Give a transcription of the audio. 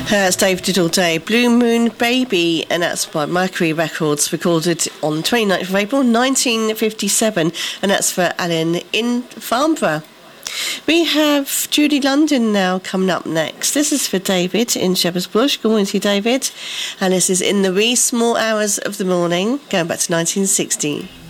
It's Dave Diddle Day, Blue Moon Baby, and that's by Mercury Records, recorded on 29th of April 1957, and that's for Alan in Farnborough. We have Judy London now coming up next. This is for David in Shepherd's Bush. Good morning to you, David. And this is In the Wee Small Hours of the Morning, going back to 1960.